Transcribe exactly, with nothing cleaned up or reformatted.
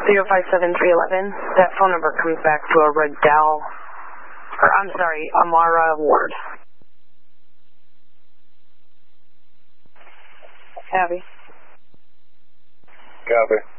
zero five seven three eleven. That phone number comes back to a Riddell, or I'm sorry, Amara Ward. Abby. Copy.